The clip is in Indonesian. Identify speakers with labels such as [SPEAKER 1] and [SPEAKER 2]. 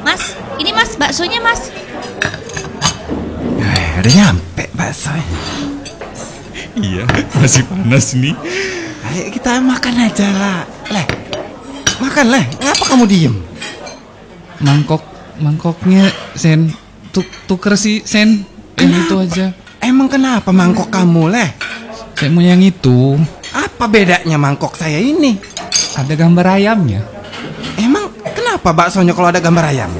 [SPEAKER 1] Mas, ini mas, baksonya mas.
[SPEAKER 2] Udah nyampe bakso.
[SPEAKER 3] Iya, masih panas nih.
[SPEAKER 2] Ayo kita makan aja lah. Leh, makan leh. Ngapa kamu diem?
[SPEAKER 3] Mangkoknya Sen, tuker sih Sen. Yang itu aja.
[SPEAKER 2] Emang kenapa mangkok kamu leh?
[SPEAKER 3] Saya mau yang itu.
[SPEAKER 2] Apa bedanya mangkok saya ini?
[SPEAKER 3] Ada gambar ayamnya.
[SPEAKER 2] Emang kenapa baksonya kalau ada gambar ayam?